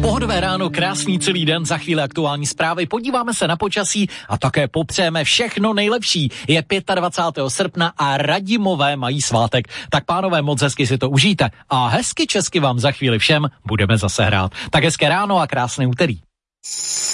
Pohodové ráno, krásný celý den, za chvíli aktuální zprávy, podíváme se na počasí a také popřejeme všechno nejlepší. Je 25. srpna a Radimové mají svátek, tak pánové, moc hezky si to užijte a hezky česky vám za chvíli všem budeme zase hrát. Tak hezké ráno a krásné úterý.